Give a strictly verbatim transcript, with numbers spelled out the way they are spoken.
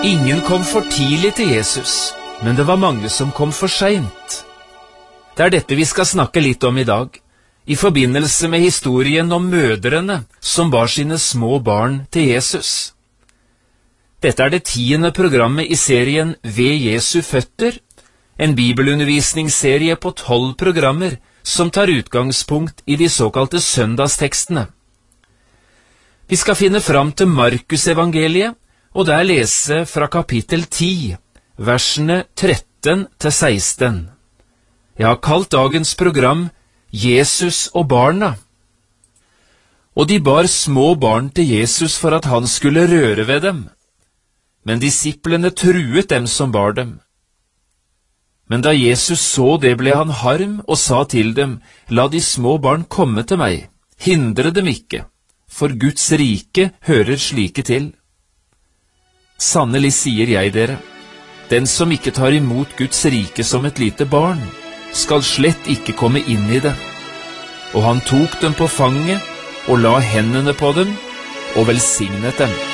Ingen kom for tidlig til Jesus, men det var mange som kom for sent. Det er dette vi skal snakke litt om i dag, i forbindelse med historien om mødrene som bar sine små barn til Jesus. Dette er det tiende programmet i serien Ved Jesu føtter, en bibelundervisningsserie på tolv programmer som tar utgangspunkt i de såkalte søndagstekstene. Vi skal finne fram til Markus-evangeliet, og der lese fra kapittel ti, versene tretten til seksten. Jeg har kalt dagens program Jesus og barna. Og de bar små barn til Jesus for at han skulle røre ved dem. Men disiplene truet dem som bar dem. Men da Jesus så det, ble han harm og sa til dem, la de små barn komme til meg, hindre dem ikke, for Guds rike hører slike til. Sannelig sier jeg dere, den som ikke tar imot Guds rike som et lite barn, skal slett ikke komme inn i det. Og han tok dem på fanget og la hendene på dem og velsignet dem.